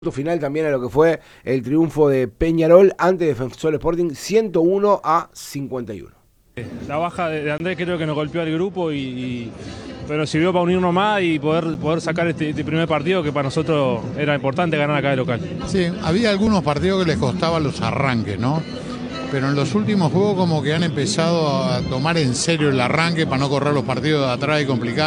Final también a lo que fue el triunfo de Peñarol ante Defensor Sporting 101-51. La baja de Andrés creo que nos golpeó al grupo pero sirvió para unirnos más y poder sacar este primer partido que para nosotros era importante ganar acá de local. Sí, había algunos partidos que les costaban los arranques, ¿no? Pero en los últimos juegos como que han empezado a tomar en serio el arranque para no correr los partidos de atrás y complicar.